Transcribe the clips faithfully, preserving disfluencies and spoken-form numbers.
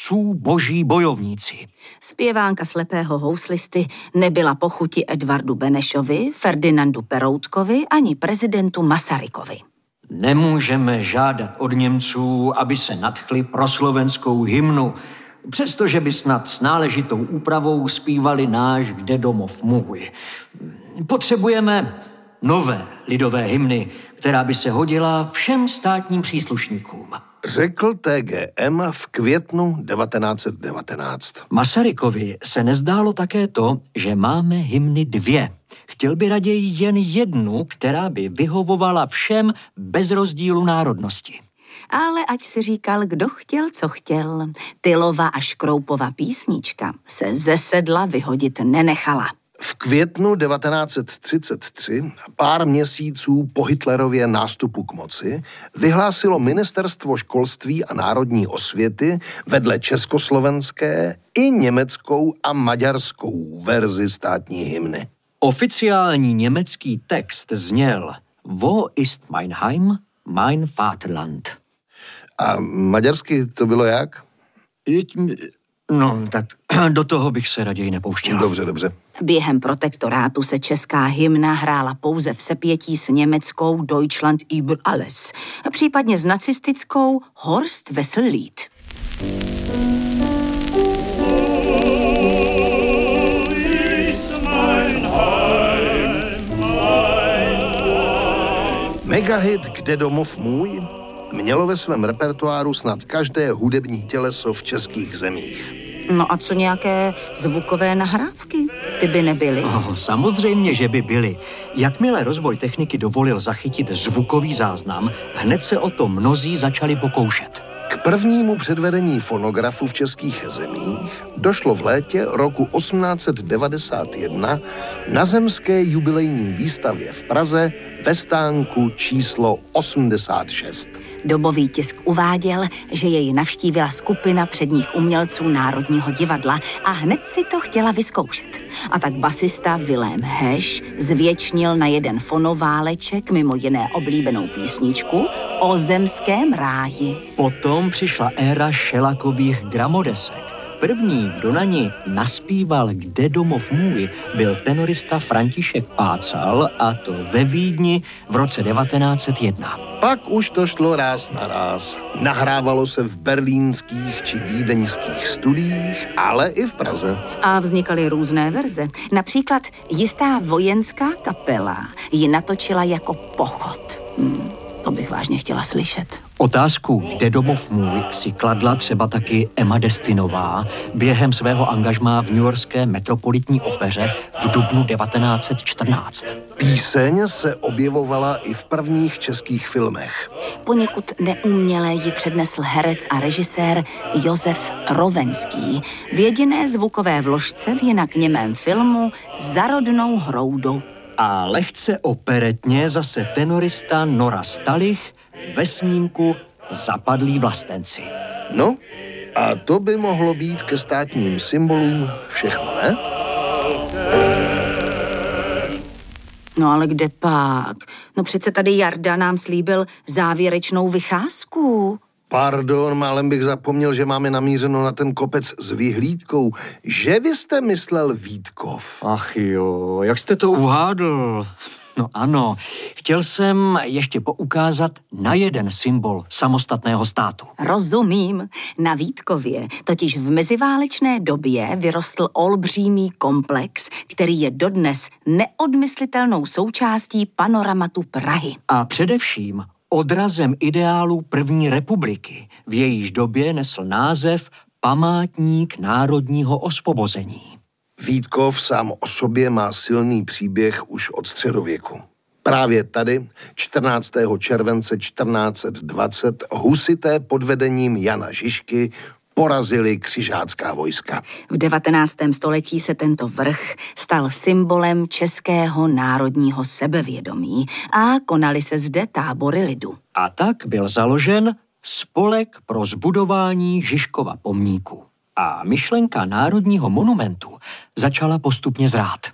otců boží bojovníci. Zpěvánka slepého houslisty nebyla po chuti Edvardu Benešovi, Ferdinandu Peroutkovi ani prezidentu Masarykovi. Nemůžeme žádat od Němců, aby se nadchli pro slovenskou hymnu, přestože by snad s náležitou úpravou zpívali náš Kde domov můj. Potřebujeme nové lidové hymny, která by se hodila všem státním příslušníkům. Řekl T G M v květnu devatenáct set devatenáct. Masarykovi se nezdálo také to, že máme hymny dvě. Chtěl by raději jen jednu, která by vyhovovala všem bez rozdílu národnosti. Ale ať si říkal, kdo chtěl, co chtěl, Tylova a Škroupova písnička se ze sedla vyhodit nenechala. V květnu devatenáct set třicet tři, pár měsíců po Hitlerově nástupu k moci, vyhlásilo Ministerstvo školství a národní osvěty vedle československé i německou a maďarskou verzi státní hymny. Oficiální německý text zněl Wo ist mein Heim, mein Vaterland. A maďarsky to bylo jak? No, tak do toho bych se raději nepouštěl. Dobře, dobře. Během protektorátu se česká hymna hrála pouze v sepětí s německou Deutschland über alles, případně s nacistickou Horst Wessel Lied. Megahit Kde domov můj mělo ve svém repertoáru snad každé hudební těleso v českých zemích. No a co nějaké zvukové nahrávky? Ty by nebyly? Oh, samozřejmě, že by byly. Jakmile rozvoj techniky dovolil zachytit zvukový záznam, hned se o to mnozí začali pokoušet. K prvnímu předvedení fonografu v českých zemích došlo v létě roku osmnáct set devadesát jedna na zemské jubilejní výstavě v Praze ve stánku číslo osmdesát šest. Dobový tisk uváděl, že jej navštívila skupina předních umělců Národního divadla a hned si to chtěla vyzkoušet. A tak basista Vilém Heš zvětšnil na jeden fonováleček mimo jiné oblíbenou písničku o zemském ráji. Potom přišla éra šelakových gramodesek. První, kdo na ní naspíval Kde domov můj, byl tenorista František Pácal, a to ve Vídni v roce devatenáct set jedna. Pak už to šlo ráz na ráz. Nahrávalo se v berlínských či vídeňských studiích, ale i v Praze. A vznikaly různé verze. Například jistá vojenská kapela ji natočila jako pochod. Hmm, to bych vážně chtěla slyšet. Otázku Kde domov můj si kladla třeba taky Emma Destinová během svého angažmá v newyorské metropolitní opeře v dubnu devatenáct set čtrnáct. Píseň se objevovala i v prvních českých filmech. Poněkud neuměle ji přednesl herec a režisér Josef Rovenský v jediné zvukové vložce v jinak němém filmu Za rodnou hroudu. A lehce operetně zase tenorista Nora Stalich ve snímku Zapadlí vlastenci. No, a to by mohlo být ke státním symbolům všechno, ne? No ale kde pak? No přece tady Jarda nám slíbil závěrečnou vycházku. Pardon, málem bych zapomněl, že máme namířeno na ten kopec s vyhlídkou. Že vy jste myslel Vítkov? Ach jo, jak jste to uhádl? No ano, chtěl jsem ještě poukázat na jeden symbol samostatného státu. Rozumím. Na Vítkově totiž v meziválečné době vyrostl olbřímý komplex, který je dodnes neodmyslitelnou součástí panoramatu Prahy. A především odrazem ideálů první republiky, v jejíž době nesl název Památník národního osvobození. Vítkov sám o sobě má silný příběh už od středověku. Právě tady, čtrnáctého července čtrnáct set dvacet, husité pod vedením Jana Žižky porazili křižácká vojska. V devatenáctém století se tento vrch stal symbolem českého národního sebevědomí a konaly se zde tábory lidu. A tak byl založen Spolek pro zbudování Žižkova pomníku. A myšlenka národního monumentu začala postupně zrát.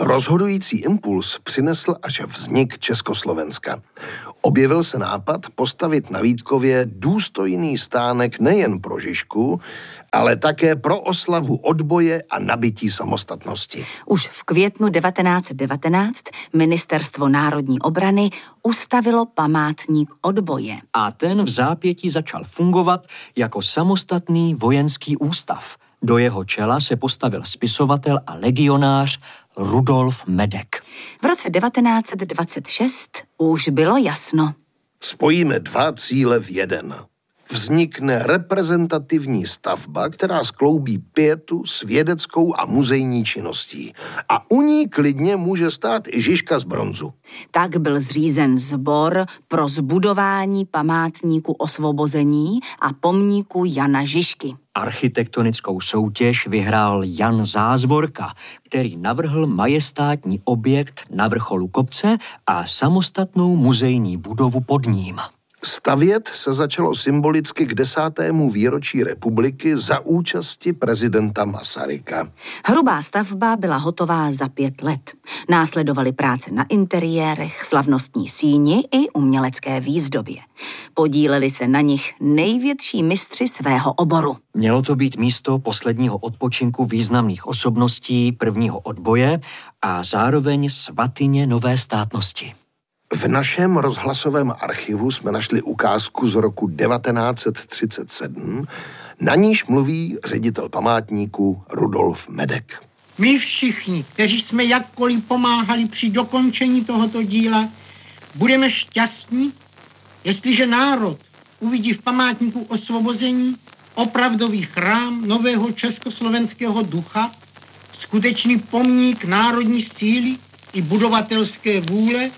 Rozhodující impuls přinesl až vznik Československa. Objevil se nápad postavit na Vítkově důstojný stánek nejen pro Žižku, ale také pro oslavu odboje a nabytí samostatnosti. Už v květnu devatenáct set devatenáct Ministerstvo národní obrany ustavilo památník odboje. A ten v zápětí začal fungovat jako samostatný vojenský ústav. Do jeho čela se postavil spisovatel a legionář Rudolf Medek. V roce devatenáct set dvacet šest už bylo jasno. Spojíme dva cíle v jeden. Vznikne reprezentativní stavba, která skloubí pietu s vědeckou a muzejní činností. A u ní klidně může stát i Žižka z bronzu. Tak byl zřízen sbor pro zbudování památníku osvobození a pomníku Jana Žižky. Architektonickou soutěž vyhrál Jan Zázvorka, který navrhl majestátní objekt na vrcholu kopce a samostatnou muzejní budovu pod ním. Stavět se začalo symbolicky k desátému výročí republiky za účasti prezidenta Masaryka. Hrubá stavba byla hotová za pět let. Následovaly práce na interiérech, slavnostní síni i umělecké výzdobě. Podíleli se na nich největší mistři svého oboru. Mělo to být místo posledního odpočinku významných osobností prvního odboje a zároveň svatyně nové státnosti. V našem rozhlasovém archivu jsme našli ukázku z roku devatenáct set třicet sedm, na níž mluví ředitel památníku Rudolf Medek. My všichni, kteří jsme jakkoliv pomáhali při dokončení tohoto díla, budeme šťastní, jestliže národ uvidí v památníku osvobození opravdový chrám nového československého ducha, skutečný pomník národní síly i budovatelské vůle,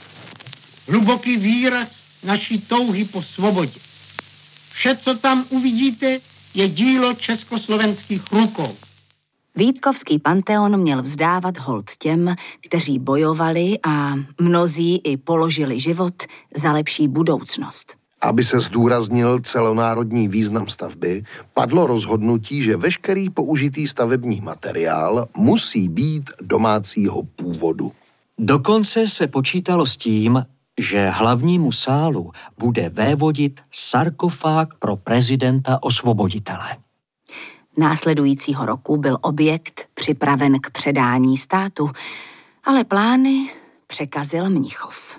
hluboký výraz naší touhy po svobodě. Vše, co tam uvidíte, je dílo československých rukou. Vítkovský panteon měl vzdávat hold těm, kteří bojovali a mnozí i položili život za lepší budoucnost. Aby se zdůraznil celonárodní význam stavby, padlo rozhodnutí, že veškerý použitý stavební materiál musí být domácího původu. Dokonce se počítalo s tím, že hlavnímu sálu bude vévodit sarkofág pro prezidenta osvoboditele. Následujícího roku byl objekt připraven k předání státu, ale plány překazil Mnichov.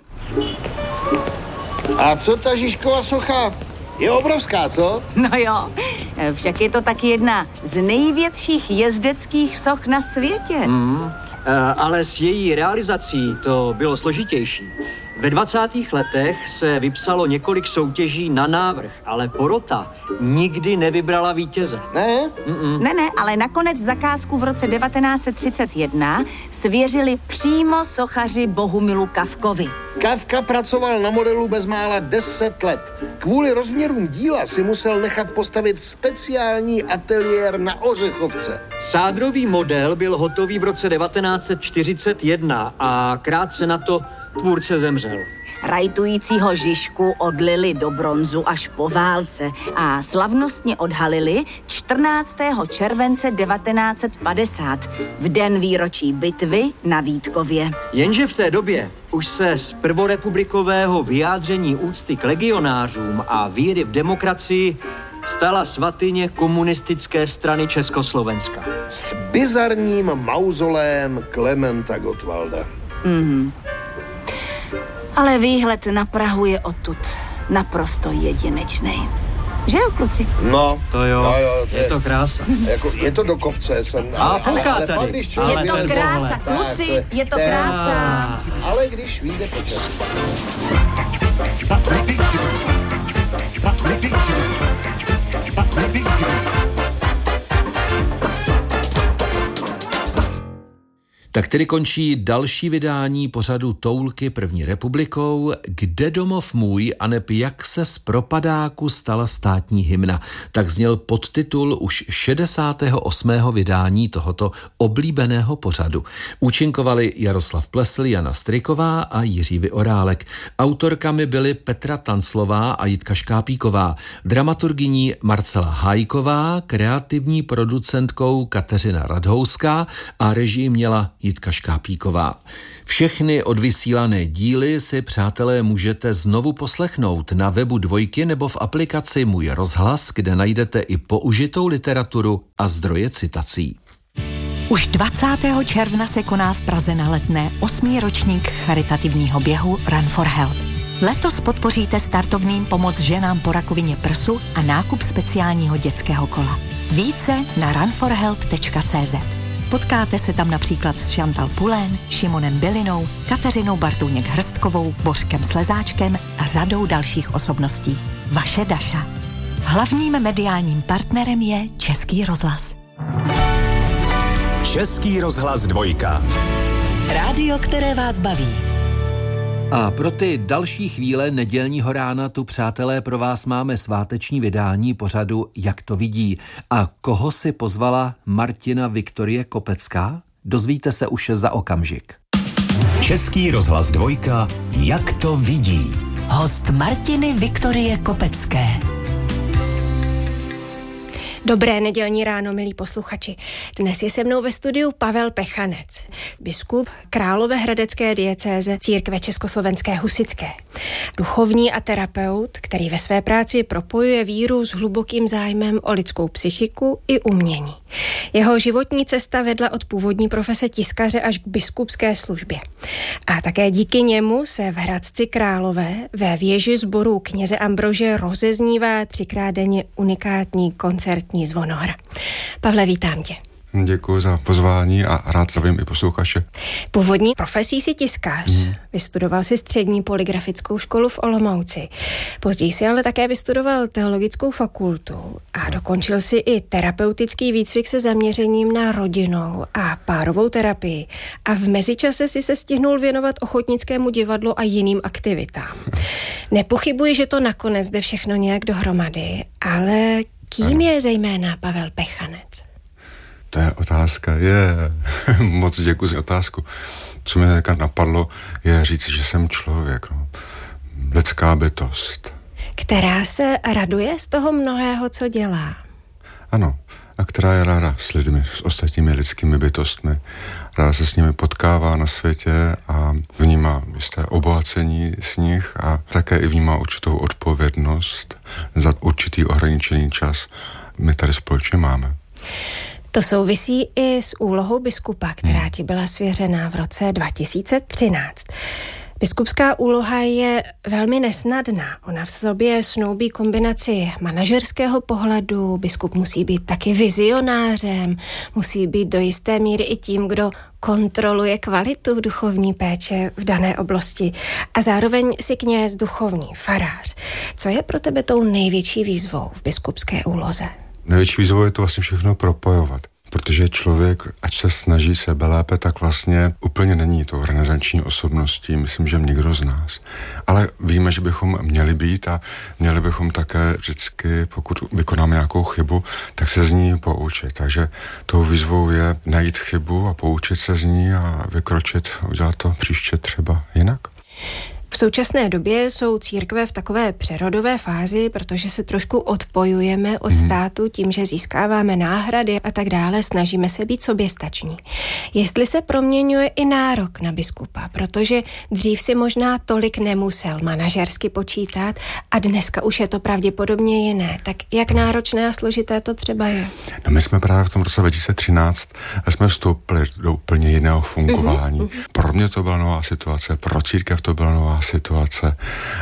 A co ta Žižkova socha? Je obrovská, co? No jo, však je to taky jedna z největších jezdeckých soch na světě. Mm, ale s její realizací to bylo složitější. Ve dvacátých letech se vypsalo několik soutěží na návrh, ale porota nikdy nevybrala vítěze. Ne? Mm-mm. Ne, ne, ale nakonec zakázku v roce devatenáct set třicet jedna svěřili přímo sochaři Bohumilu Kafkovi. Kafka pracoval na modelu bezmála deset let. Kvůli rozměrům díla si musel nechat postavit speciální ateliér na Ořechovce. Sádrový model byl hotový v roce devatenáct set čtyřicet jedna a krátce na to tvůrce zemřel. Rajtujícího Žižku odlili do bronzu až po válce a slavnostně odhalili čtrnáctého července devatenáct set padesát, v den výročí bitvy na Vítkově. Jenže v té době už se z prvorepublikového vyjádření úcty k legionářům a víry v demokracii stala svatyně komunistické strany Československa. S bizarním mauzolém Klementa Gottwalda. Mhm. Ale výhled na Prahu je odtud naprosto jedinečný. Že jo, kluci? No, to jo, no jo to je, je to krása. Jako, je to do kopce. Jsem, a fouká tady. Ale, je to ale krása, kluci, je, je to krása. Ale když vyjde počas. Tak tedy končí další vydání pořadu Toulky první republikou, Kde domov můj, aneb jak se z propadáku stala státní hymna. Tak zněl podtitul už šedesátého osmého vydání tohoto oblíbeného pořadu. Účinkovali Jaroslav Plesl, Jana Stryková a Jiří Vyorálek. Autorkami byly Petra Tanclová a Jitka Škápíková, dramaturgyní Marcela Hájková, kreativní producentkou Kateřina Radhouská a režii měla Jitka Škápíková. Všechny odvysílané díly si, přátelé, můžete znovu poslechnout na webu Dvojky nebo v aplikaci Můj rozhlas, kde najdete i použitou literaturu a zdroje citací. Už dvacátého června se koná v Praze na Letné osmý ročník charitativního běhu Run for Help. Letos podpoříte startovným pomoc ženám po rakovině prsu a nákup speciálního dětského kola. Více na run for help tečka cé zet. Potkáte se tam například s Chantal Poulain, Šimonem Bilinou, Kateřinou Bartůněk-Hrstkovou, Bořkem Slezáčkem a řadou dalších osobností. Vaše Daša. Hlavním mediálním partnerem je Český rozhlas. Český rozhlas Dvojka. Rádio, které vás baví. A pro ty další chvíle nedělního rána tu, přátelé, pro vás máme sváteční vydání pořadu Jak to vidí. A koho si pozvala Martina Viktorie Kopecká? Dozvíte se už za okamžik. Český rozhlas Dvojka. Jak to vidí. Host Martiny Viktorie Kopecké. Dobré nedělní ráno, milí posluchači. Dnes je se mnou ve studiu Pavel Pechanec, biskup Královéhradecké diecéze Církve československé husitské. Duchovní a terapeut, který ve své práci propojuje víru s hlubokým zájmem o lidskou psychiku i umění. Jeho životní cesta vedla od původní profese tiskaře až k biskupské službě. A také díky němu se v Hradci Králové ve věži sboru kněze Ambrože rozeznívá třikrát denně unikátní koncertní zvonohra. Pavle, vítám tě. Děkuji za pozvání a rád zdravím i posluchače. Původní profesí si tiskař. Hmm. Vystudoval si střední polygrafickou školu v Olomouci. Později si ale také vystudoval teologickou fakultu a dokončil si i terapeutický výcvik se zaměřením na rodinnou a párovou terapii. A v mezičase si se stihnul věnovat ochotnickému divadlu a jiným aktivitám. Nepochybuji, že to nakonec jde všechno nějak dohromady, ale kým je zejména Pavel Pechanec? To je otázka, je. Moc děkuji za otázku. Co mě napadlo, je říct, že jsem člověk. No. Lidská bytost. Která se raduje z toho mnohého, co dělá. Ano, a která je ráda s lidmi, s ostatními lidskými bytostmi. Ráda se s nimi potkává na světě a vnímá jisté obohacení z nich a také i vnímá určitou odpovědnost za určitý ohraničený čas. My tady společně máme. To souvisí i s úlohou biskupa, která ti byla svěřená v roce dva tisíce třináct. Biskupská úloha je velmi nesnadná. Ona v sobě snoubí kombinaci manažerského pohledu, biskup musí být taky vizionářem, musí být do jisté míry i tím, kdo kontroluje kvalitu duchovní péče v dané oblasti a zároveň si kněz duchovní, farář. Co je pro tebe tou největší výzvou v biskupské úloze? Největší výzvou je to vlastně všechno propojovat, protože člověk, ať se snaží sebe lépe, tak vlastně úplně není tou renesanční osobností, myslím, že nikdo z nás. Ale víme, že bychom měli být a měli bychom také vždycky, pokud vykonáme nějakou chybu, tak se z ní poučit. Takže tou výzvou je najít chybu a poučit se z ní a vykročit, udělat to příště třeba jinak. V současné době jsou církve v takové přerodové fázi, protože se trošku odpojujeme od státu tím, že získáváme náhrady a tak dále, snažíme se být soběstační. Jestli se proměňuje i nárok na biskupa, protože dřív si možná tolik nemusel manažersky počítat a dneska už je to pravděpodobně jiné. Tak jak náročné a složité to třeba je? No my jsme právě v tom roce dva tisíce třináct jsme vstoupili do úplně jiného fungování. Uh-huh, uh-huh. Pro mě to byla nová situace, pro církev to byla nová situace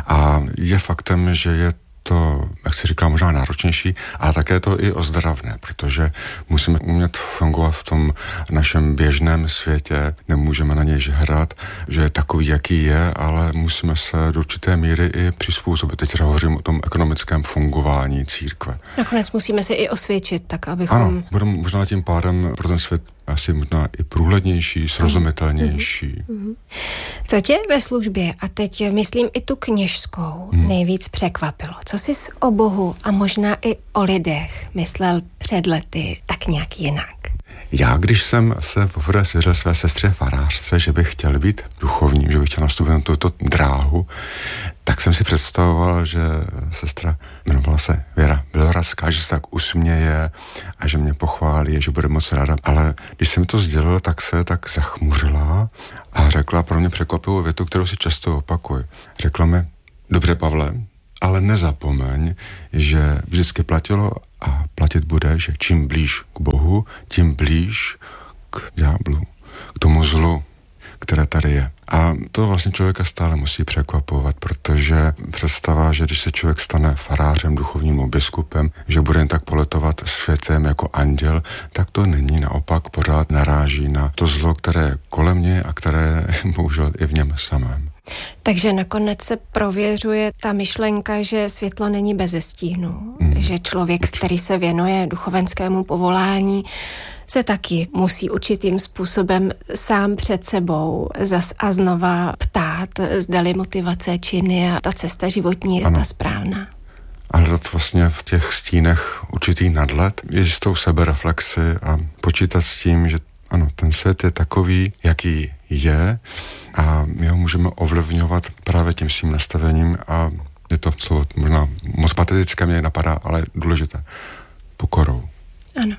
a je faktem, že je to, jak si říkám, možná náročnější, ale také to i ozdravné, protože musíme umět fungovat v tom našem běžném světě, nemůžeme na něj žehrat, že je takový, jaký je, ale musíme se do určité míry i přizpůsobit. Teď hovořím o tom ekonomickém fungování církve. Nakonec musíme se i osvědčit, tak abychom... Ano, budeme možná tím pádem pro ten svět asi možná i průhlednější, srozumitelnější. Mm-hmm. Co tě ve službě, a teď myslím i tu kněžskou, mm. nejvíc překvapilo? Co jsi o Bohu a možná i o lidech myslel před lety tak nějak jinak? Já, když jsem se poprvé svěřil své sestře farářce, že bych chtěl být duchovním, že bych chtěl nastupit na tuto dráhu, tak jsem si představoval, že sestra jmenovala se Věra Bělohradská, že se tak usměje a že mě pochválí Itálie, že bude moc ráda. Ale když jsem to sdělil, tak se tak zachmuřila a řekla pro mě překvapivou větu, kterou si často opakuji. Řekla mi, dobře, Pavle, ale nezapomeň, že vždycky platilo a platit bude, že čím blíž k Bohu, tím blíž k ďáblu, k tomu zlu, které tady je. A to vlastně člověka stále musí překvapovat, protože představa, že když se člověk stane farářem, duchovním biskupem, že bude jen tak poletovat světem jako anděl, tak to není, naopak pořád naráží na to zlo, které je kolem něj a které je bohužel i v něm samém. Takže nakonec se prověřuje ta myšlenka, že světlo není beze stínu, hmm. že člověk, který se věnuje duchovenskému povolání, se taky musí určitým způsobem sám před sebou zas a znova ptát, zdali motivace, činy a ta cesta životní je ano. ta správná. A hledat vlastně v těch stínech určitý nadhled, jistou sebereflexi a počítat s tím, že ano, ten svět je takový, jaký je a my ho můžeme ovlivňovat právě tím svým nastavením a je to slovo možná moc patetické, mě napadá, ale důležité. Pokorou. Ano.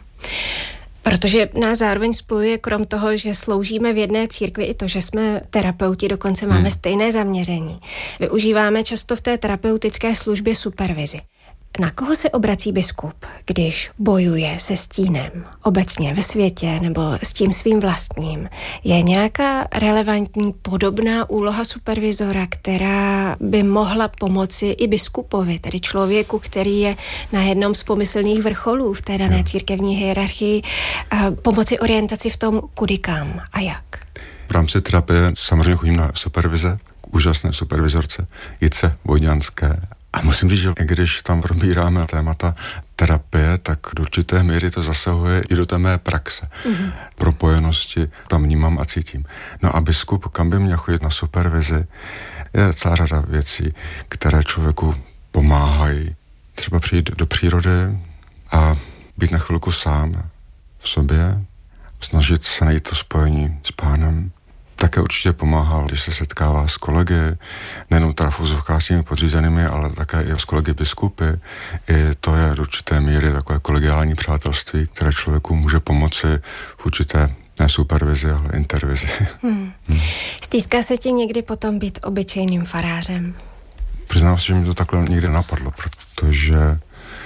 Protože nás zároveň spojuje krom toho, že sloužíme v jedné církvi i to, že jsme terapeuti, dokonce máme hmm. stejné zaměření. Využíváme často v té terapeutické službě supervizi. Na koho se obrací biskup, když bojuje se stínem obecně ve světě nebo s tím svým vlastním? Je nějaká relevantní podobná úloha supervizora, která by mohla pomoci i biskupovi, tedy člověku, který je na jednom z pomyslných vrcholů v té dané církevní hierarchii, pomoci orientaci v tom, kudy kam a jak? V rámci terapie samozřejmě chodím na supervize, k úžasné supervizorce Jice Vodňanské. A musím říct, že když tam probíráme témata terapie, tak do určité míry to zasahuje i do té mé praxe. Mm-hmm. Propojenosti tam vnímám a cítím. No a biskup, kam by měl chodit na supervizi, je celá řada věcí, které člověku pomáhají. Třeba přijít do přírody a být na chvilku sám v sobě, snažit se najít to spojení s Pánem. Také určitě pomáhal, když se setkává s kolegy, nejenom teda v úzovkách s těmi podřízenými, ale také i s kolegy biskupy. I to je do určité míry takové kolegiální přátelství, které člověku může pomoci v určité ne supervizi, ale intervizi. Hmm. Hmm. Stýská se ti někdy potom být obyčejným farářem? Přiznám se, že mi to takhle nikdy napadlo, protože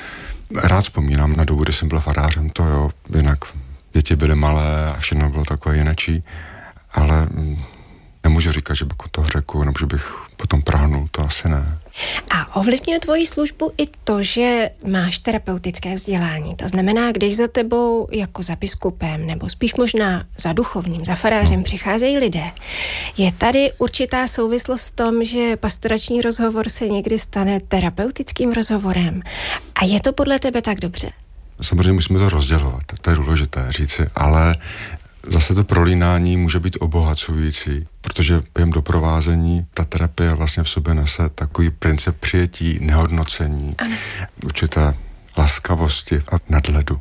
rád vzpomínám na dobu, kdy jsem byl farářem, to jo, jinak děti byly malé a všechno bylo takové jinečí. Ale nemůžu říkat, že bych to řekl, nebo že bych potom prahnul, to asi ne. A ovlivňuje tvoji službu i to, že máš terapeutické vzdělání. To znamená, když za tebou jako za biskupem, nebo spíš možná za duchovním, za farářem no. přicházejí lidé. Je tady určitá souvislost v tom, že pastorační rozhovor se někdy stane terapeutickým rozhovorem. A je to podle tebe tak dobře? Samozřejmě musíme to rozdělovat, to je důležité říci, ale zase to prolínání může být obohacující, protože během doprovázení ta terapie vlastně v sobě nese takový princip přijetí, nehodnocení, ano. určité laskavosti a nadhledu.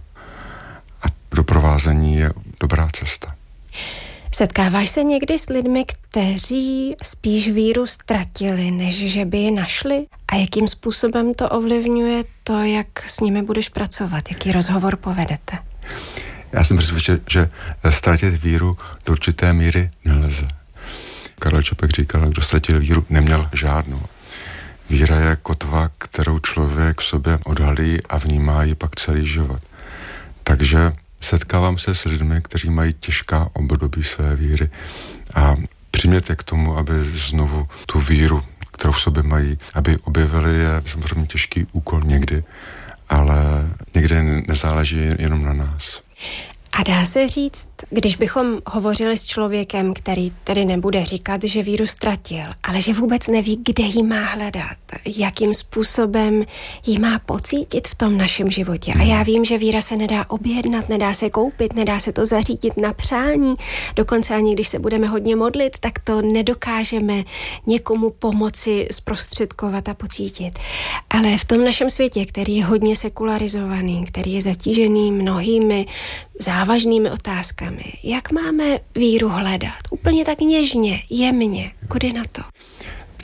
A doprovázení je dobrá cesta. Setkáváš se někdy s lidmi, kteří spíš víru ztratili, než že by ji našli? A jakým způsobem to ovlivňuje to, jak s nimi budeš pracovat? Jaký rozhovor povedete? Já jsem přesvědčen, že ztratit víru do určité míry nelze. Karel Čapek říkal, kdo ztratil víru, neměl žádnou. Víra je kotva, kterou člověk v sobě odhalí a vnímá ji pak celý život. Takže setkávám se s lidmi, kteří mají těžká období své víry a přimět je k tomu, aby znovu tu víru, kterou v sobě mají, aby objevili, je samozřejmě těžký úkol někdy, ale někdy nezáleží jenom na nás. A dá se říct, když bychom hovořili s člověkem, který tedy nebude říkat, že víru ztratil, ale že vůbec neví, kde ji má hledat, jakým způsobem ji má pocítit v tom našem životě. A já vím, že víra se nedá objednat, nedá se koupit, nedá se to zařídit na přání. Dokonce ani když se budeme hodně modlit, tak to nedokážeme někomu pomoci zprostředkovat a pocítit. Ale v tom našem světě, který je hodně sekularizovaný, který je zatížený mnohými závažnými otázkami. Jak máme víru hledat? Úplně tak něžně, jemně. Kudy na to?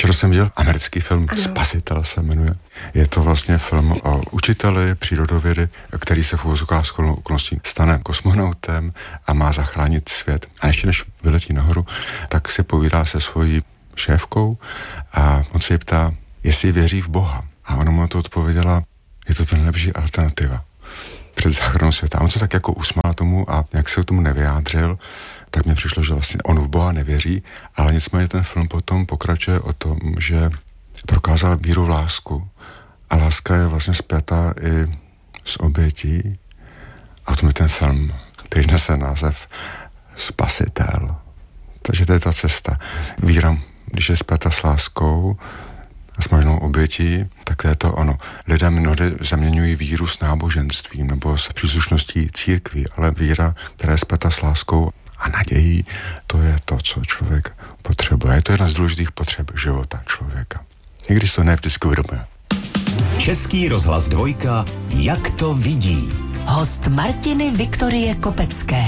Včera jsem viděl americký film, ano. Spasitel se jmenuje. Je to vlastně film o učiteli přírodovědy, který se v uvozovkách okolností stane kosmonautem a má zachránit svět. A ještě než vyletí nahoru, tak si povídá se svojí šéfkou a on se jí ptá, jestli věří v Boha. A ona mu to odpověděla, je to ten lepší alternativa před záchranou světa. A on se tak jako usmál tomu a jak se k tomu nevyjádřil, tak mně přišlo, že vlastně on v Boha nevěří, ale nicméně ten film potom pokračuje o tom, že prokázal víru v lásku a láska je vlastně spjatá i s obětí a o tom je ten film, který nese název Spasitel. Takže to je ta cesta. Víra, když je spjatá s láskou a s možnou obětí, tak je to ono. Lidé mnohdy zaměňují víru s náboženstvím nebo s příslušností církví, ale víra, která je spjatá s láskou a nadějí, to je to, co člověk potřebuje. Je to jedna z důležitých potřeb života člověka. I když to ne vždycky uvědomuje. Český rozhlas dvojka, jak to vidí. Host Martiny Viktorie Kopecké.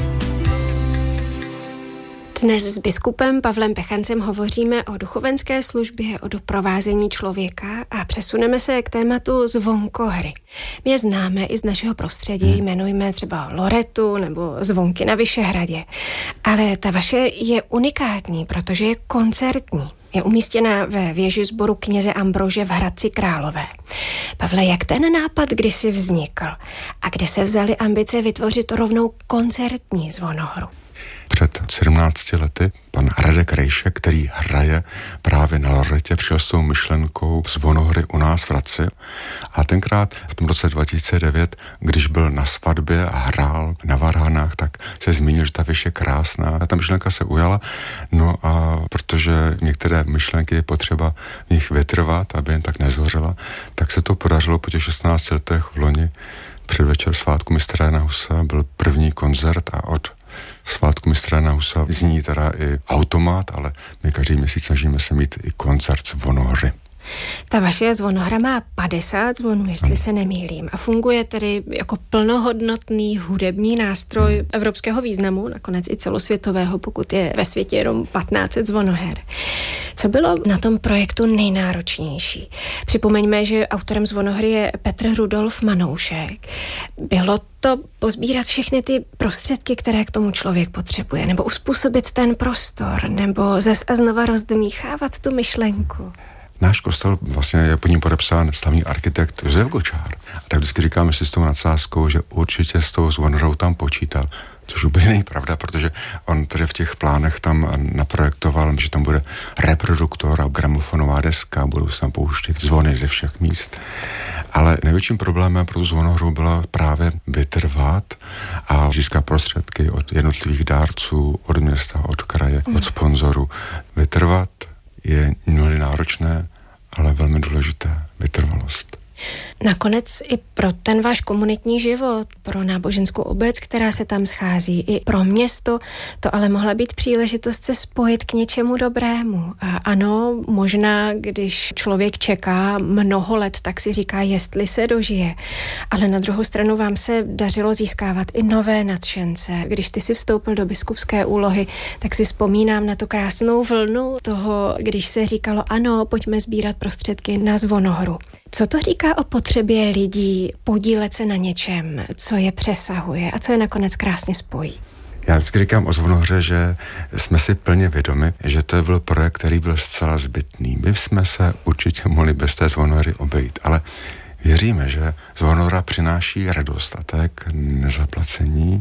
Dnes s biskupem Pavlem Pechancem hovoříme o duchovenské službě, o doprovázení člověka a přesuneme se k tématu zvonkohry. My je známe i z našeho prostředí, jmenujeme třeba Loretu nebo Zvonky na Vyšehradě. Ale ta vaše je unikátní, protože je koncertní. Je umístěna ve věži sboru kněze Ambrože v Hradci Králové. Pavle, jak ten nápad kdysi vznikl a kde se vzaly ambice vytvořit rovnou koncertní zvonohru? Před sedmnácti lety pan Radek Rejšek, který hraje právě na Loretě, přišel s tou myšlenkou zvonohry u nás v Hradci. A tenkrát v tom roce dva tisíce devět, když byl na svatbě a hrál na varhanách, tak se zmínil, že ta věž je krásná. A ta myšlenka se ujala, no a protože některé myšlenky je potřeba v nich vytrvat, aby jen tak nezhořela, tak se to podařilo po těch šestnácti letech v loni. Předvečer svátku mistra Jana Husa byl první koncert a od svátku mistra Jana Husa zní teda i automat, ale my každý měsíc snažíme se mít i koncert zvonohry. Ta vaše zvonohra má padesát zvonů, jestli hmm. se nemýlím, a funguje tedy jako plnohodnotný hudební nástroj hmm. evropského významu, nakonec i celosvětového, pokud je ve světě jenom patnáct set zvonoher. Co bylo na tom projektu nejnáročnější? Připomeňme, že autorem zvonohry je Petr Rudolf Manoušek. Bylo to pozbírat všechny ty prostředky, které k tomu člověk potřebuje, nebo uspůsobit ten prostor, nebo zas a znova rozdmíchávat tu myšlenku? Náš kostel vlastně je pod ním podepsán slavný architekt Josef Gočár. A tak vždycky říkáme si s tou nadsázkou, že určitě s tou zvonohrou tam počítal. Což úplně není pravda, protože on tady v těch plánech tam naprojektoval, že tam bude reproduktor a gramofonová deska, budou se tam pouštět zvony ze všech míst. Ale největším problémem pro tu zvonohru byla právě vytrvat a získat prostředky od jednotlivých dárců, od města, od kraje, od sponzorů. Vytrvat je mnohdy náročné, ale velmi důležité, vytrvalost. Nakonec i pro ten váš komunitní život, pro náboženskou obec, která se tam schází, i pro město, to ale mohla být příležitost se spojit k něčemu dobrému. A ano, možná, když člověk čeká mnoho let, tak si říká, jestli se dožije. Ale na druhou stranu vám se dařilo získávat i nové nadšence. Když ty si vstoupil do biskupské úlohy, tak si vzpomínám na tu krásnou vlnu toho, když se říkalo, ano, pojďme sbírat prostředky na zvonohru. Co to říká o potřebě lidí podílet se na něčem, co je přesahuje a co je nakonec krásně spojí? Já vždycky říkám o zvonohře, že jsme si plně vědomi, že to byl projekt, který byl zcela zbytný. My jsme se určitě mohli bez té zvonohry obejít, ale věříme, že zvonohra přináší radost a tak nezaplacení.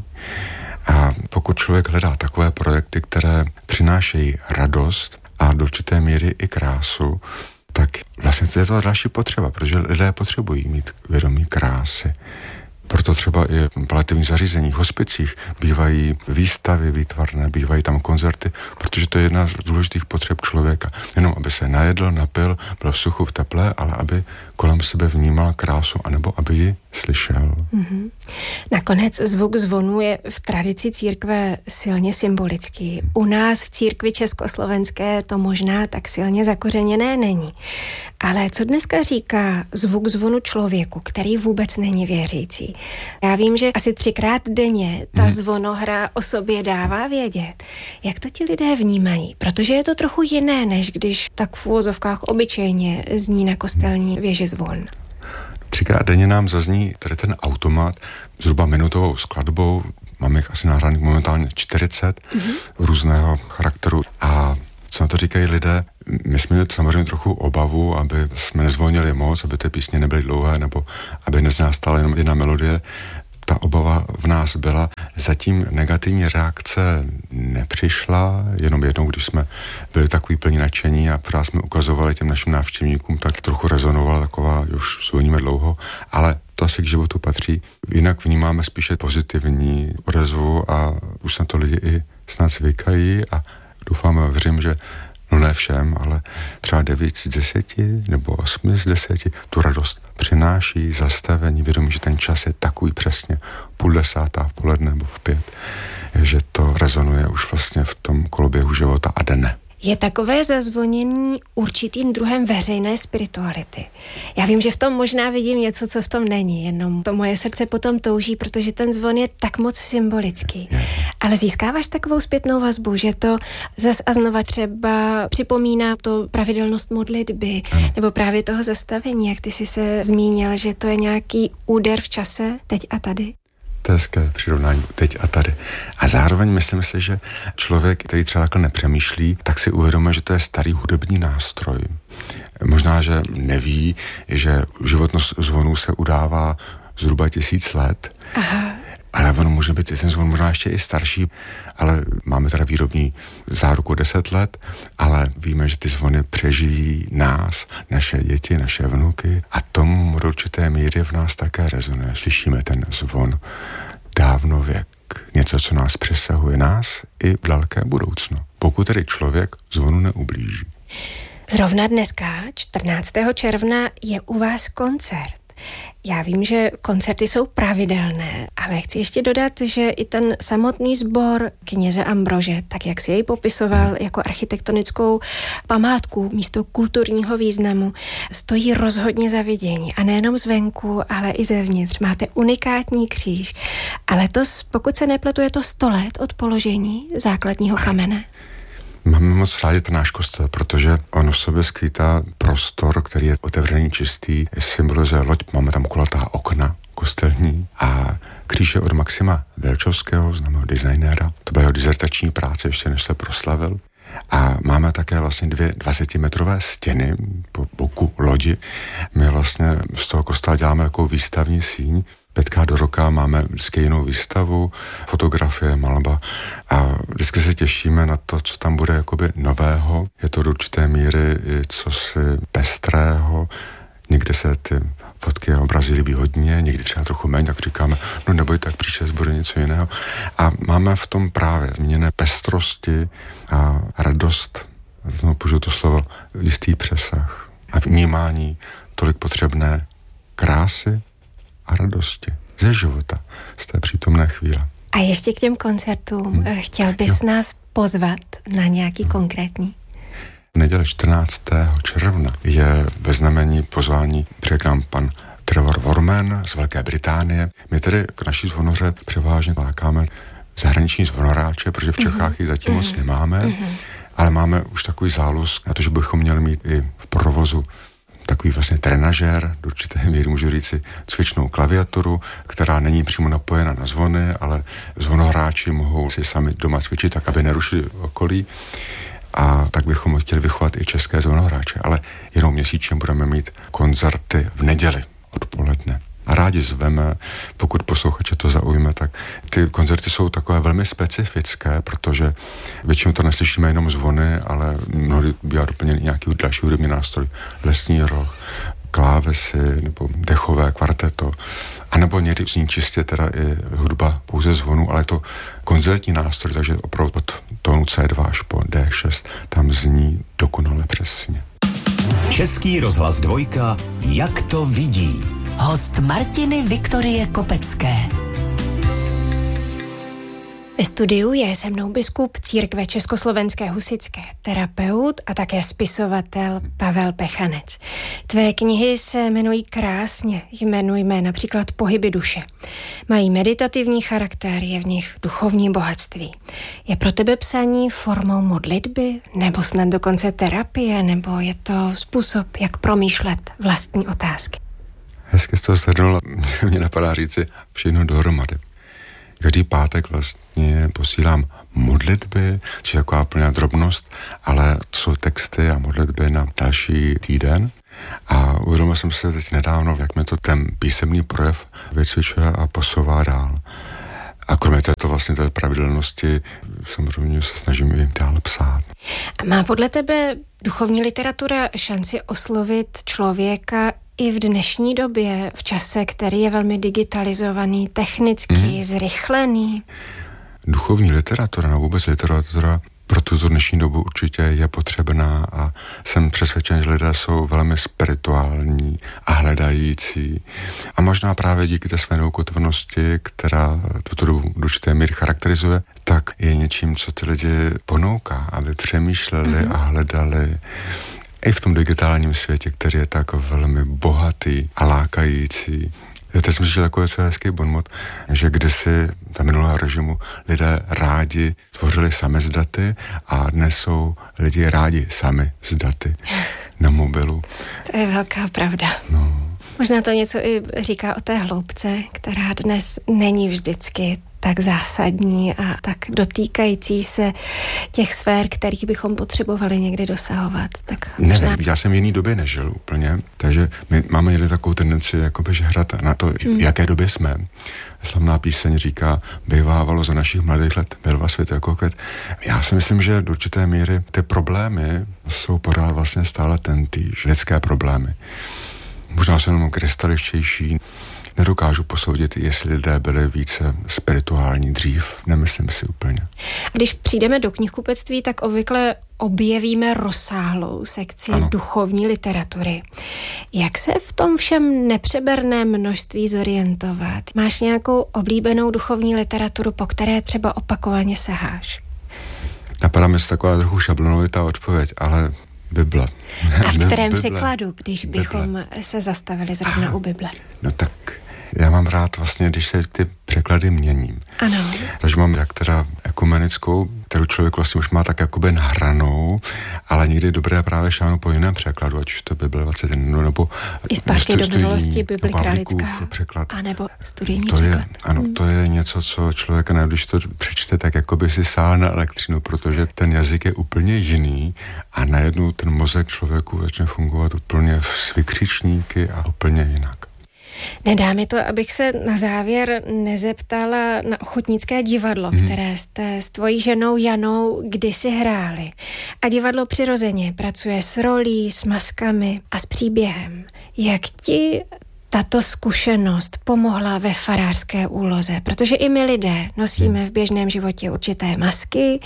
A pokud člověk hledá takové projekty, které přinášejí radost a do určité míry i krásu, tak vlastně to je to další potřeba, protože lidé potřebují mít vědomí krásy. Proto třeba i v paliativních zařízeních, v hospicích bývají výstavy výtvarné, bývají tam koncerty, protože to je jedna z důležitých potřeb člověka. Jenom aby se najedl, napil, byl v suchu, v teple, ale aby kolem sebe vnímal krásu, anebo aby ji slyšel. Mm-hmm. Nakonec zvuk zvonu je v tradici církve silně symbolický. U nás v církvi československé to možná tak silně zakořeněné není. Ale co dneska říká zvuk zvonu člověku, který vůbec není věřící? Já vím, že asi třikrát denně ta zvonohra o sobě dává vědět. Jak to ti lidé vnímají? Protože je to trochu jiné, než když tak v uvozovkách obyčejně zní na kostelní věži zvon. Třikrát denně nám zazní tady ten automat zhruba minutovou skladbou. Máme jich asi nahraných momentálně čtyřicet mm-hmm. různého charakteru. A co na to říkají lidé? My jsme měli samozřejmě trochu obavu, aby jsme nezvolnili moc, aby ty písně nebyly dlouhé, nebo aby nezněla stále jenom jedna melodie. Ta obava v nás byla. Zatím negativní reakce nepřišla, jenom jednou, když jsme byli takový plní nadšení a pořád jsme ukazovali těm našim návštěvníkům, tak trochu rezonovala taková, už zvoníme dlouho, ale to asi k životu patří. Jinak vnímáme spíše pozitivní odezvu a už na to lidi i snad zvykají a doufáme a věřím, že no ne všem, ale třeba devět z deseti nebo osm z deseti tu radost přináší, zastavení, vědomí, že ten čas je takový přesně půl desátá v poledne nebo v pět, že to rezonuje už vlastně v tom koloběhu života a dne. Je takové zazvonění určitým druhem veřejné spirituality. Já vím, že v tom možná vidím něco, co v tom není, jenom to moje srdce potom touží, protože ten zvon je tak moc symbolický. Ale získáváš takovou zpětnou vazbu, že to zas a znova třeba připomíná to pravidelnost modlitby, nebo právě toho zastavení, jak ty jsi se zmínil, že to je nějaký úder v čase, teď a tady? To je hezké přirovnání teď a tady. A zároveň myslím si, že člověk, který třeba takhle nepřemýšlí, tak si uvědomuje, že to je starý hudební nástroj. Možná, že neví, že životnost zvonů se udává zhruba tisíc let. Aha. Ale ono může být ten zvon možná ještě i starší, ale máme teda výrobní záruku deset let, ale víme, že ty zvony přežijí nás, naše děti, naše vnuky a tomu do určité míry v nás také rezonuje. Slyšíme ten zvon dávno věk, něco, co nás přesahuje nás i v daleké budoucnu. Pokud tedy člověk zvonu neublíží. Zrovna dneska, čtrnáctého června, je u vás koncert. Já vím, že koncerty jsou pravidelné, ale chci ještě dodat, že i ten samotný sbor kněze Ambrože, tak jak si jej popisoval jako architektonickou památku, místo kulturního významu, stojí rozhodně za vidění. A nejenom zvenku, ale i zevnitř. Máte unikátní kříž. A letos, pokud se nepletu, je to sto let od položení základního kamene. Máme moc rádi ten náš kostel, protože on v sobě skrytá prostor, který je otevřený, čistý, symbolizuje loď, máme tam kulatá okna kostelní a kříž je od Maxima Velčovského, známého designéra. To byla jeho dizertační práce, ještě než se proslavil. A máme také vlastně dvě dvacetimetrové stěny po boku lodi. My vlastně z toho kostela děláme takovou výstavní síň. Pětkrát do roka máme vždycky jinou výstavu, fotografie, malba a vždycky se těšíme na to, co tam bude jakoby nového. Je to do určité míry i cosi pestrého. Někde se ty fotky a obrazy líbí hodně, někdy třeba trochu méně, tak říkáme, no neboj, tak příště bude něco jiného. A máme v tom právě zmíněné pestrosti a radost, no, použiju to slovo, jistý přesah a vnímání tolik potřebné krásy a radosti ze života, z té přítomné chvíle. A ještě k těm koncertům. Hmm. Chtěl bys jo. nás pozvat na nějaký hmm. konkrétní? V neděli čtrnáctého června je ve znamení pozvání přijde k nám pan Trevor Worman z Velké Británie. My tedy k naší zvonoře převážně lákáme zahraniční zvonoráče, protože v Čechách mm-hmm. jich zatím mm-hmm. moc nemáme, mm-hmm. ale máme už takový zálusk na to, že bychom měli mít i v provozu takový vlastně trenažér, do určité míry můžu říci cvičnou klaviaturu, která není přímo napojena na zvony, ale zvonohráči mohou si sami doma cvičit tak, aby nerušili okolí. A tak bychom chtěli vychovat i české zvonohráče, ale jenom měsíčně budeme mít koncerty v neděli odpoledne. A rádi zveme, pokud posluchače to zaujme, tak ty koncerty jsou takové velmi specifické, protože většinou to neslyšíme jenom zvony, ale mnohdy bývá doplněný nějaký další hudební nástroj, lesní roh, klávesy nebo dechové kvarteto, anebo někdy zní čistě teda i hudba pouze zvonu, ale je to koncertní nástroj, takže opravdu od tónu C dva až po D šest tam zní dokonale přesně. Český rozhlas dvojka, jak to vidí. Host Martiny Viktorie Kopecké. Ve studiu je se mnou biskup církve Československé husitské, terapeut a také spisovatel Pavel Pechanec. Tvé knihy se jmenují krásně, jmenujme například Pohyby duše. Mají meditativní charakter, je v nich duchovní bohatství. Je pro tebe psaní formou modlitby, nebo snad dokonce terapie, nebo je to způsob, jak promýšlet vlastní otázky? Hezky jsi to shrnula, mě napadá říci všechno dohromady. Každý pátek vlastně posílám modlitby, což je taková plná drobnost, ale to jsou texty a modlitby na další týden. A uvědomil jsem se teď nedávno, jak mi to ten písemný projev vycvičuje a posouvá dál. A kromě této vlastně té pravidelnosti samozřejmě se snažím i dál psát. A má podle tebe duchovní literatura šanci oslovit člověka i v dnešní době, v čase, který je velmi digitalizovaný, technicky, mm. zrychlený? Duchovní literatura, no vůbec literatura pro tuto dnešní dobu určitě je potřebná a jsem přesvědčen, že lidé jsou velmi spirituální a hledající. A možná právě díky té své neukotvenosti, která tuto dobu do určité míry charakterizuje, tak je něčím, co ty lidi ponouká, aby přemýšleli mm-hmm. a hledali. I v tom digitálním světě, který je tak velmi bohatý a lákající. Teď jsem slyšel takový hezký bonmot, že kdysi za minulého režimu lidé rádi tvořili samizdaty a dnes jsou lidi rádi sami z daty na mobilu. To je velká pravda. No. Možná to něco i říká o té hloubce, která dnes není vždycky tak zásadní a tak dotýkající se těch sfér, kterých bychom potřebovali někdy dosahovat. Tak možná... Nevím, já jsem v jiný době nežil úplně, takže my máme někdy takovou tendenci jakoby hrát na to, v jaké době jsme. Slavná píseň říká, bývávalo za našich mladých let, byl svět jako květ. Já si myslím, že do určité míry ty problémy jsou pořád vlastně stále tentýž, lidské problémy. Možná jsou jenom krystaličtější. Nedokážu posoudit, jestli lidé byli více spirituální dřív. Nemyslím si úplně. Když přijdeme do knihkupectví, tak obvykle objevíme rozsáhlou sekci ano. duchovní literatury. Jak se v tom všem nepřeberném množství zorientovat? Máš nějakou oblíbenou duchovní literaturu, po které třeba opakovaně saháš? Napadá mi taková trochu šablonovitá odpověď, ale Bible. A v kterém Bible. překladu, když bychom Bible. se zastavili zrovna u Bible? No tak já mám rád vlastně, když se ty překlady měním. Ano. Takže mám jak teda ekumenickou, kterou člověk vlastně už má tak jakoby nahranou, ale někdy dobré právě šáhnout po jiném překladu, ať už to Bible dvacet jedna, nebo i zpátky do minulosti, Bibli králická, překlad. A nebo studijní to překlad. Je, ano, hmm. to je něco, co člověka, ne, když to přečte, tak jakoby si sál na elektřinu, protože ten jazyk je úplně jiný a najednou ten mozek člověku začne fungovat úplně s vykřičníky a úplně jinak. Nedá mi to, abych se na závěr nezeptala na Ochotnické divadlo, hmm. které jste s tvojí ženou Janou kdysi hráli. A divadlo přirozeně pracuje s rolí, s maskami a s příběhem. Jak ti tato zkušenost pomohla ve farářské úloze? Protože i my lidé nosíme v běžném životě určité masky,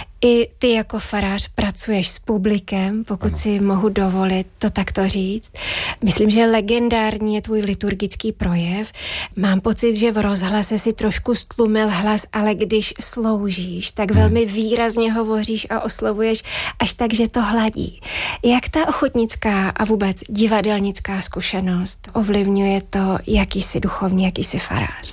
i ty jako farář pracuješ s publikem, pokud ano. si mohu dovolit to takto říct. Myslím, že legendární je tvůj liturgický projev. Mám pocit, že v rozhlase si trošku stlumil hlas, ale když sloužíš, tak velmi výrazně hovoříš a oslovuješ až tak, že to hladí. Jak ta ochotnická a vůbec divadelnická zkušenost ovlivňuje to, jaký jsi duchovní, jaký jsi farář?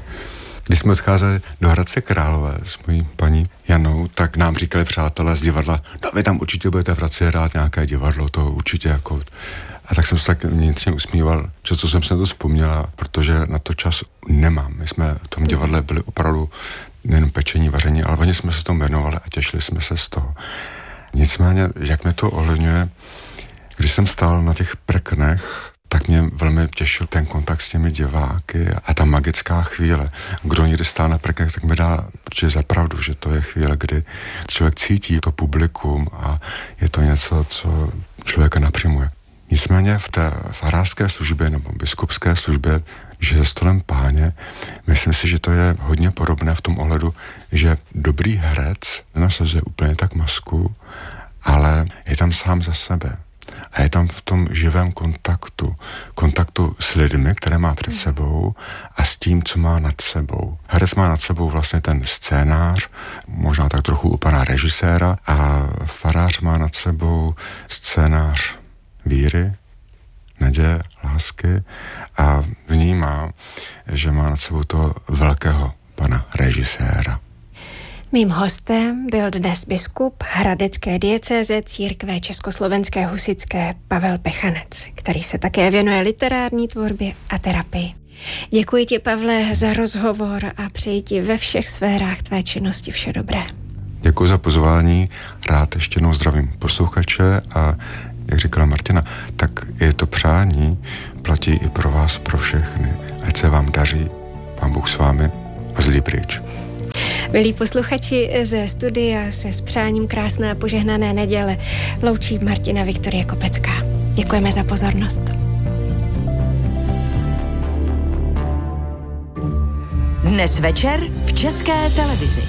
Když jsme odcházeli do Hradce Králové s mojí paní Janou, tak nám říkali přátelé z divadla, no vy tam určitě budete v Hradci hrát nějaké divadlo, to určitě jako... A tak jsem se tak vnitřně usmíval, často jsem se to vzpomněla, protože na to čas nemám. My jsme v tom divadle byli opravdu nejen pečení, vaření, ale oni jsme se tomu věnovali a těšili jsme se z toho. Nicméně, jak mě to ovlivňuje, když jsem stál na těch prknech, tak mě velmi těšil ten kontakt s těmi diváky a ta magická chvíle. Kdo někdy stál na prknech, tak mi dá určitě za pravdu, že to je chvíle, kdy člověk cítí to publikum a je to něco, co člověka napřimuje. Nicméně v té farářské službě nebo biskupské službě, že se stolem Páně, myslím si, že to je hodně podobné v tom ohledu, že dobrý herec nenasazuje úplně tak masku, ale je tam sám za sebe. A je tam v tom živém kontaktu. Kontaktu s lidmi, které má před sebou a s tím, co má nad sebou. Herec má nad sebou vlastně ten scénář, možná tak trochu u pana režiséra, a farář má nad sebou scénář víry, naděje, lásky a vnímá, že má nad sebou toho velkého pana režiséra. Mým hostem byl dnes biskup hradecké diecéze církve československé husitské Pavel Pechanec, který se také věnuje literární tvorbě a terapii. Děkuji ti, Pavle, za rozhovor a přeji ti ve všech sférách tvé činnosti vše dobré. Děkuji za pozvání, rád ještě jednou zdravím posluchače a jak říkala Martina, tak je to přání, platí i pro vás, pro všechny. Ať se vám daří, Pán Bůh s vámi a zlý pryč. Milí posluchači, ze studia se s přáním krásné a požehnané neděle loučí Martina Viktorie Kopecká. Děkujeme za pozornost. Dnes večer v České televizi.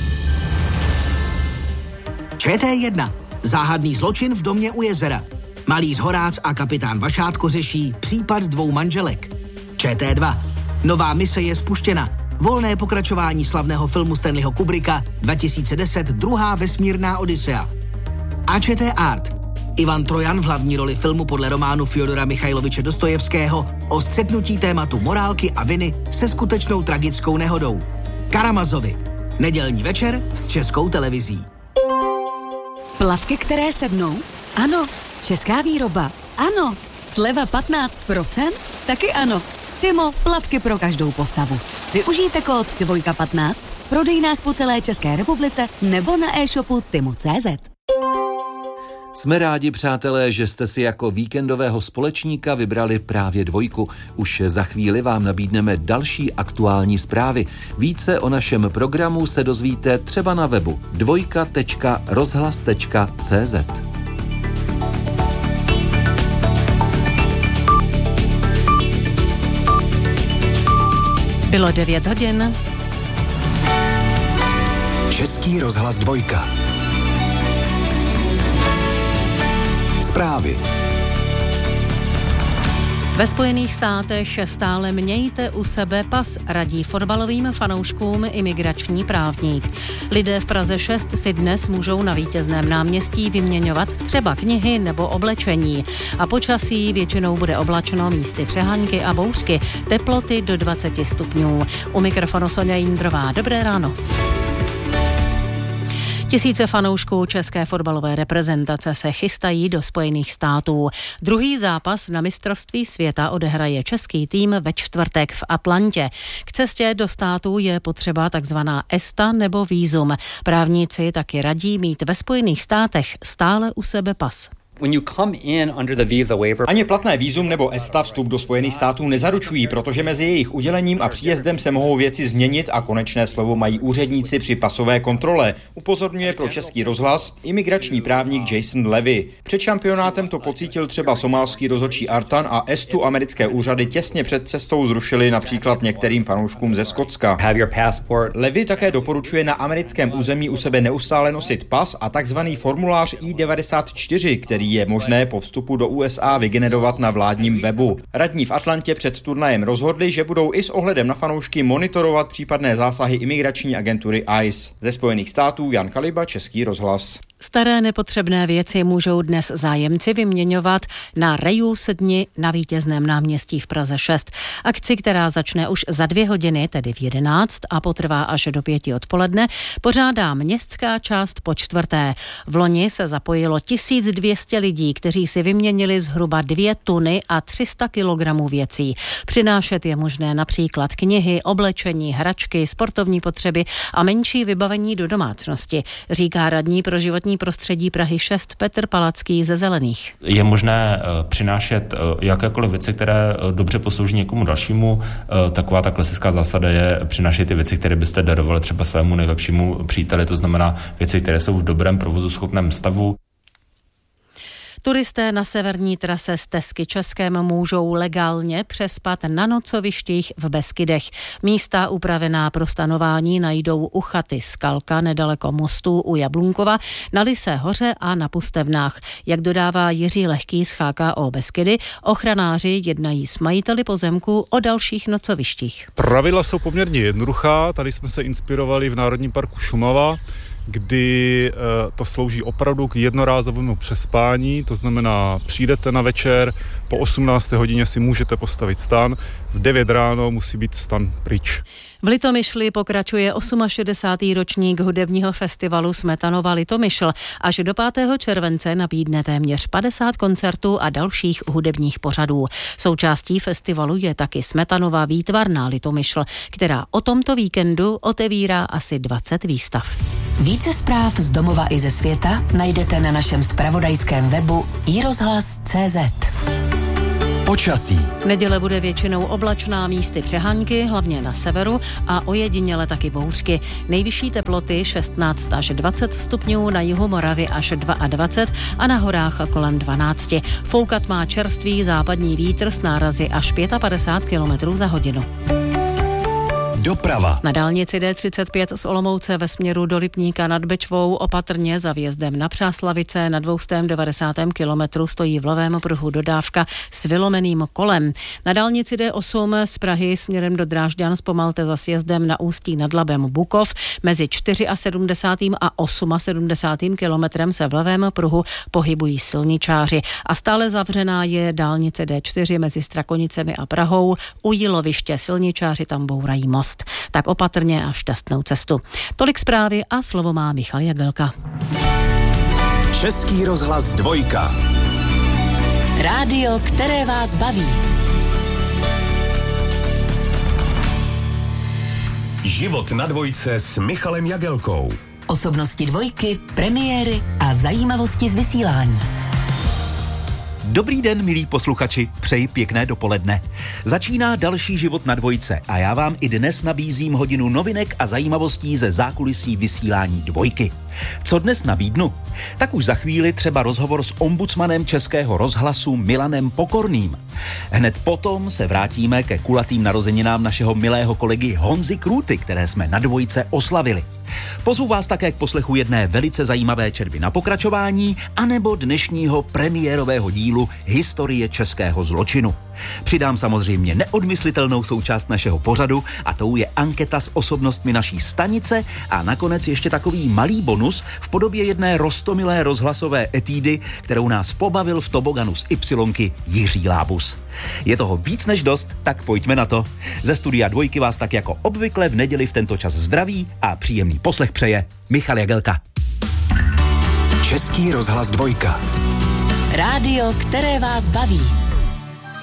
Č T jedna. Záhadný zločin v domě u jezera. Malý Zhoráz a kapitán Vašátko řeší případ dvou manželek. Č T dva. Nová mise je spuštěna. Volné pokračování slavného filmu Stanleyho Kubricka dva tisíce deset Druhá vesmírná Odisea. A Č T Art. Ivan Trojan v hlavní roli filmu podle románu Fjodora Michajloviče Dostojevského o střetnutí tématu morálky a viny se skutečnou tragickou nehodou. Karamazovi. Nedělní večer s Českou televizí. Plavky, které sednou? Ano. Česká výroba? Ano. Sleva patnáct procent? Taky ano. Timo, plavky pro každou postavu. Využijte kód dvojka patnáct v prodejnách po celé České republice nebo na e-shopu timo tečka cé zet. Jsme rádi, přátelé, že jste si jako víkendového společníka vybrali právě Dvojku. Už za chvíli vám nabídneme další aktuální zprávy. Více o našem programu se dozvíte třeba na webu dvojka tečka rozhlas tečka cé zet. Bylo devět hodin. Český rozhlas Dvojka. Zprávy. Ve Spojených státech stále mějte u sebe pas, radí fotbalovým fanouškům imigrační právník. Lidé v Praze šest si dnes můžou na Vítězném náměstí vyměňovat třeba knihy nebo oblečení. A počasí většinou bude oblačno, místy přehánky a bouřky, teploty do dvacet stupňů. U mikrofonu Sonja Jindrová. Dobré ráno. Tisíce fanoušků české fotbalové reprezentace se chystají do Spojených států. Druhý zápas na mistrovství světa odehraje český tým ve čtvrtek v Atlantě. K cestě do států je potřeba takzvaná ESTA nebo vízum. Právníci taky radí mít ve Spojených státech stále u sebe pas. Ani platné vízum nebo ESTA vstup do Spojených států nezaručují, protože mezi jejich udělením a příjezdem se mohou věci změnit a konečné slovo mají úředníci při pasové kontrole, upozorňuje pro Český rozhlas imigrační právník Jason Levy. Před šampionátem to pocítil třeba somálský rozhodčí Artan a ESTu americké úřady těsně před cestou zrušili například některým fanouškům ze Skotska. Levy také doporučuje na americkém území u sebe neustále nosit pas a takzvaný formulář I devadesát čtyři, který je možné po vstupu do U S A vygenerovat na vládním webu. Radní v Atlantě před turnajem rozhodli, že budou i s ohledem na fanoušky monitorovat případné zásahy imigrační agentury I C E. Ze Spojených států Jan Kaliba, Český rozhlas. Staré nepotřebné věci můžou dnes zájemci vyměňovat na Reuse dni na Vítězném náměstí v Praze šest. Akci, která začne už za dvě hodiny, tedy v jedenáct a potrvá až do pěti odpoledne, pořádá městská část po čtvrté. V loni se zapojilo tisíc dvě stě lidí, kteří si vyměnili zhruba dvě tuny a tři sta kilogramů věcí. Přinášet je možné například knihy, oblečení, hračky, sportovní potřeby a menší vybavení do domácnosti, říká radní pro životní prostředí Prahy šest Petr Palacký ze Zelených. Je možné přinášet jakékoliv věci, které dobře poslouží někomu dalšímu. Taková ta klasická zásada je přinášet ty věci, které byste darovali třeba svému nejlepšímu příteli, to znamená věci, které jsou v dobrém provozu schopném stavu. Turisté na severní trase s Tesky Českem můžou legálně přespat na nocovištích v Beskydech. Místa upravená pro stanování najdou u chaty Skalka nedaleko mostu u Jablunkova, na Lysé hoře a na Pustevnách. Jak dodává Jiří Lehký z H K O Beskydy, ochranáři jednají s majiteli pozemku o dalších nocovištích. Pravidla jsou poměrně jednoduchá. Tady jsme se inspirovali v Národním parku Šumava, kdy to slouží opravdu k jednorázovému přespání, to znamená, přijdete na večer, po osmnácté hodině si můžete postavit stan, v devět ráno musí být stan pryč. V Litomyšli pokračuje šedesátý osmý ročník hudebního festivalu Smetanova Litomyšl. Až do pátého července nabídne téměř padesát koncertů a dalších hudebních pořadů. Součástí festivalu je taky Smetanova výtvarná Litomyšl, která o tomto víkendu otevírá asi dvacet výstav. Více zpráv z domova i ze světa najdete na našem zpravodajském webu i rozhlas tečka cé zet. Počasí. Neděle bude většinou oblačná, místy přehánky, hlavně na severu a ojediněle taky bouřky. Nejvyšší teploty šestnáct až dvacet stupňů, na jihu Moravy až dvacet dva a na horách kolem dvanáct. Foukat má čerstvý západní vítr s nárazy až padesát pět kilometrů za hodinu. Doprava. Na dálnici D třicet pět z Olomouce ve směru do Lipníka nad Bečvou opatrně za vjezdem na Přáslavice na dvě stě devadesát kilometrů stojí v levém pruhu dodávka s vylomeným kolem. Na dálnici D osm z Prahy směrem do Drážďan zpomalte za sjezdem na Ústí nad Labem Bukov. Mezi sedmdesátým čtyřicátým a sedmdesátým osmým kilometrem se v levém pruhu pohybují silničáři. A stále zavřená je dálnice D čtyři mezi Strakonicemi a Prahou. U Jíloviště silničáři tam bourají most. Tak opatrně a šťastnou cestu. Tolik zprávy a slovo má Michal Jagelka. Český rozhlas dvojka. Rádio, které vás baví. Život na dvojce s Michalem Jagelkou. Osobnosti dvojky, premiéry a zajímavosti z vysílání. Dobrý den, milí posluchači, přeji pěkné dopoledne. Začíná další Život na dvojce a já vám i dnes nabízím hodinu novinek a zajímavostí ze zákulisí vysílání dvojky. Co dnes nabídnu? Tak už za chvíli třeba rozhovor s ombudsmanem Českého rozhlasu Milanem Pokorným. Hned potom se vrátíme ke kulatým narozeninám našeho milého kolegy Honzy Krůty, které jsme na dvojce oslavili. Pozvu vás také k poslechu jedné velice zajímavé četby na pokračování anebo dnešního premiérového dílu Historie českého zločinu. Přidám samozřejmě neodmyslitelnou součást našeho pořadu a tou je anketa s osobnostmi naší stanice a nakonec ještě takový malý bonus v podobě jedné roztomilé rozhlasové etídy, kterou nás pobavil v toboganu z Ypsilonky Jiří Lábus. Je toho víc než dost, tak pojďme na to. Ze studia dvojky vás tak jako obvykle v neděli v tento čas zdraví a příjemný poslech přeje Michal Jagelka. Český rozhlas dvojka. Rádio, které vás baví.